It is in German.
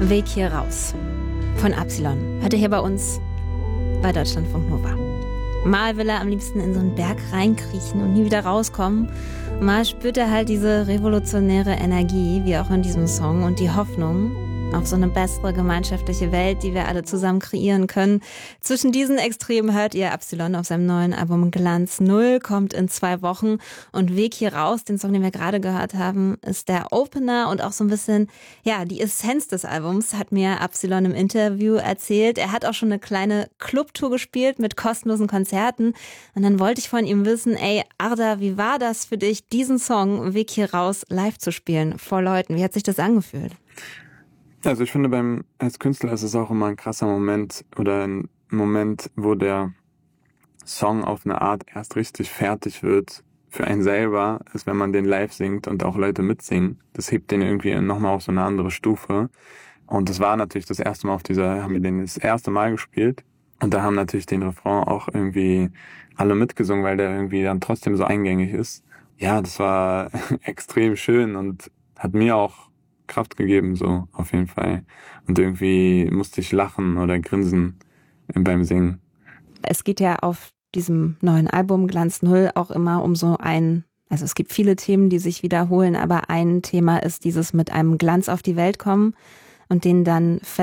Weg hier raus von Absilon. Hört ihr hier bei uns bei Deutschlandfunk Nova. Mal will er am liebsten in so einen Berg reinkriechen und nie wieder rauskommen. Mal spürt er halt diese revolutionäre Energie, wie auch in diesem Song, und die Hoffnung auf so eine bessere gemeinschaftliche Welt, die wir alle zusammen kreieren können. Zwischen diesen Extremen hört ihr Absilon auf seinem neuen Album Glanz Null, kommt in 2 Wochen. Und Weg hier raus, den Song, den wir gerade gehört haben, ist der Opener und auch so ein bisschen, ja, die Essenz des Albums, hat mir Absilon im Interview erzählt. Er hat auch schon eine kleine Clubtour gespielt mit kostenlosen Konzerten. Und dann wollte ich von ihm wissen, ey, Arda, wie war das für dich, diesen Song Weg hier raus live zu spielen vor Leuten? Wie hat sich das angefühlt? Also ich finde, als Künstler ist es auch immer ein krasser Moment oder ein Moment, wo der Song auf eine Art erst richtig fertig wird für einen selber, ist, wenn man den live singt und auch Leute mitsingen. Das hebt den irgendwie nochmal auf so eine andere Stufe. Und das war natürlich das erste Mal haben wir den das erste Mal gespielt. Und da haben natürlich den Refrain auch irgendwie alle mitgesungen, weil der irgendwie dann trotzdem so eingängig ist. Ja, das war extrem schön und hat mir auch Kraft gegeben, so auf jeden Fall. Und irgendwie musste ich lachen oder grinsen beim Singen. Es geht ja auf diesem neuen Album Glanz Null auch immer um so also es gibt viele Themen, die sich wiederholen, aber ein Thema ist dieses mit einem Glanz auf die Welt kommen und den dann